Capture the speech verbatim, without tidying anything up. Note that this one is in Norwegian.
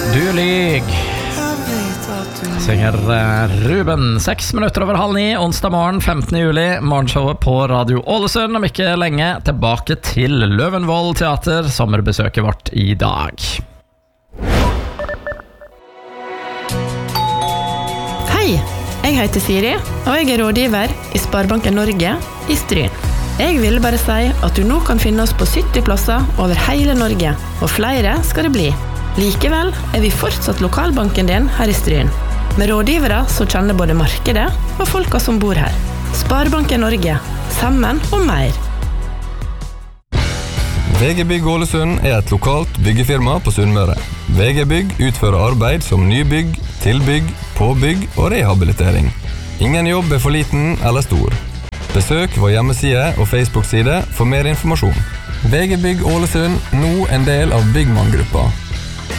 Du lyg. Synger Ruben. Seks minutter over halv ni, onsdag morgen, femtende juli. Morgenshowet på Radio Ålesund. Om ikke lenge tilbake til Løvenvoll Teater, sommerbesøket vårt i dag. Hei, jeg heter Siri, og jeg er rådgiver i Sparebanken Norge i Stryn. Jeg vil bare si at du nå kan finne oss på sytti plasser over hele Norge, og flere skal det bli. Likevel er vi fortsatt lokalbanken din her i Stryn, med rådgivere som kjenner både markedet og folka som bor her. Sparebanken Norge, sammen og mer. V G Bygg Ålesund er et lokalt byggefirma på Sunnmøre. V G Bygg utfører arbeid som nybygg, tilbygg, påbygg og rehabilitering. Ingen jobb er for liten eller stor. Besøk vår hjemmeside og Facebook-side for mer informasjon. V G Bygg Ålesund, nå en del av Byggmann-gruppa.